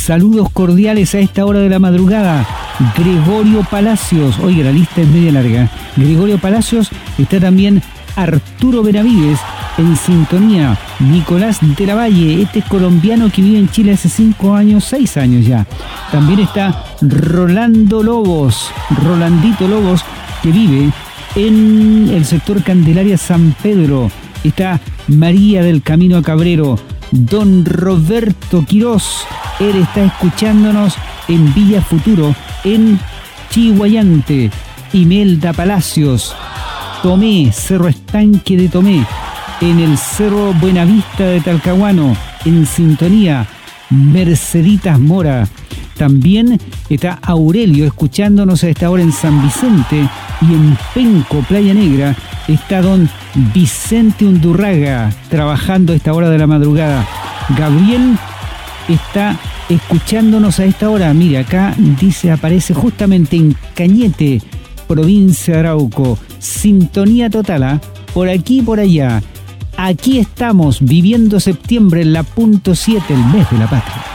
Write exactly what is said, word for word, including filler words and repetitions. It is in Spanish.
Saludos cordiales a esta hora de la madrugada. Gregorio Palacios. Oiga, la lista es media larga. Gregorio Palacios. Está también Arturo Benavides en sintonía. Nicolás de la Valle. Este es colombiano que vive en Chile hace cinco años, seis años ya. También está Rolando Lobos. Rolandito Lobos, que vive en el sector Candelaria San Pedro. Está María del Camino a Cabrero. Don Roberto Quirós, él está escuchándonos en Villa Futuro, en Chihuayante. Imelda Palacios, Tomé, Cerro Estanque de Tomé, en el Cerro Buenavista de Talcahuano, en sintonía. Merceditas Mora. También está Aurelio escuchándonos a esta hora en San Vicente, y en Penco, Playa Negra, está don Vicente Undurraga trabajando a esta hora de la madrugada. Gabriel está escuchándonos a esta hora. Mira, acá dice, aparece justamente en Cañete, provincia de Arauco. Sintonía total, ¿eh? Por aquí y por allá. Aquí estamos viviendo septiembre en la punto siete, el mes de la patria.